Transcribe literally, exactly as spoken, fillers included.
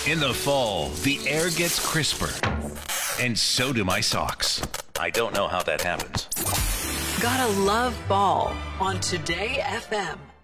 In the fall, the air gets crisper, and so do my socks. I don't know how that happens. Gotta love ball on Today F M.